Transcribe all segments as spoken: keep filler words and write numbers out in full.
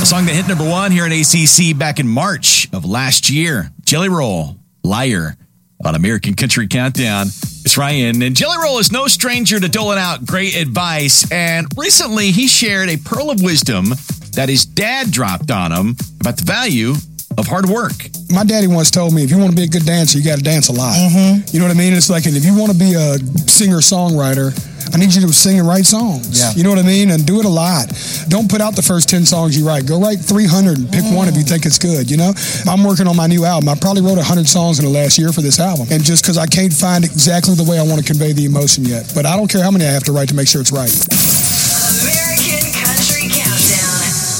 A song that hit number one here in A C C back in March of last year. Jelly Roll, Liar, on American Country Countdown. It's Ryan, and Jelly Roll is no stranger to doling out great advice. And recently, he shared a pearl of wisdom that his dad dropped on him about the value of hard work. My daddy once told me, if you want to be a good dancer, you got to dance a lot. Mm-hmm. You know what I mean? It's like, and if you want to be a singer-songwriter, I need you to sing and write songs. Yeah. You know what I mean? And do it a lot. Don't put out the first ten songs you write. Go write three hundred and pick mm. one if you think it's good, you know? I'm working on my new album. I probably wrote one hundred songs in the last year for this album. And just because I can't find exactly the way I want to convey the emotion yet. But I don't care how many I have to write to make sure it's right. American Country Countdown.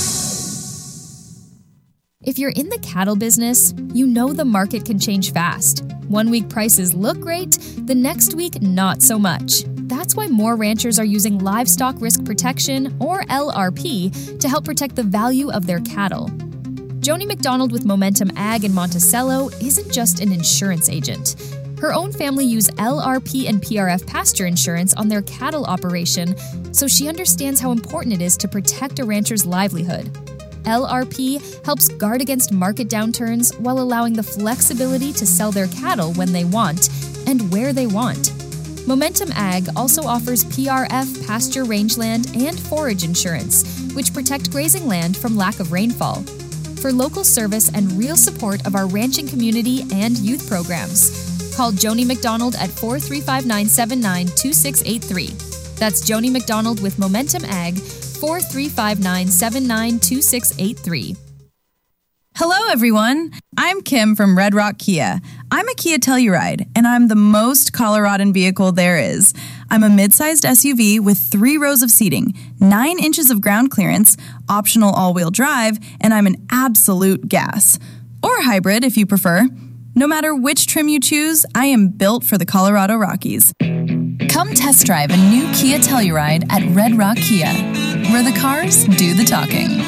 If you're in the cattle business, you know the market can change fast. One week prices look great, the next week not so much. That's why more ranchers are using Livestock Risk Protection, or L R P, to help protect the value of their cattle. Joni McDonald with Momentum Ag in Monticello isn't just an insurance agent. Her own family use L R P and P R F pasture insurance on their cattle operation, so she understands how important it is to protect a rancher's livelihood. L R P helps guard against market downturns while allowing the flexibility to sell their cattle when they want and where they want. Momentum Ag also offers P R F pasture rangeland and forage insurance, which protect grazing land from lack of rainfall. For local service and real support of our ranching community and youth programs, call Joni McDonald at four three five, nine seven nine, two six eight three. That's Joni McDonald with Momentum Ag, four three five, nine seven nine, two six eight three. Hello, everyone. I'm Kim from Red Rock Kia. I'm a Kia Telluride, and I'm the most Coloradan vehicle there is. I'm a mid-sized S U V with three rows of seating, nine inches of ground clearance, optional all-wheel drive, and I'm an absolute gas. Or hybrid, if you prefer. No matter which trim you choose, I am built for the Colorado Rockies. Come test drive a new Kia Telluride at Red Rock Kia, where the cars do the talking.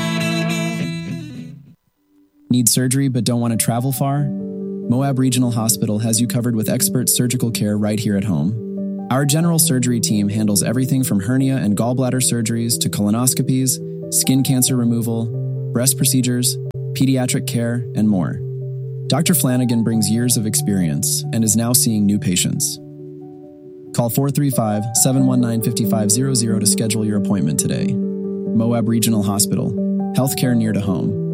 Need surgery but don't want to travel far? Moab Regional Hospital has you covered with expert surgical care right here at home. Our general surgery team handles everything from hernia and gallbladder surgeries to colonoscopies, skin cancer removal, breast procedures, pediatric care, and more. Doctor Flanagan brings years of experience and is now seeing new patients. Call four three five, seven one nine, five five zero zero to schedule your appointment today. Moab Regional Hospital. Healthcare near to home.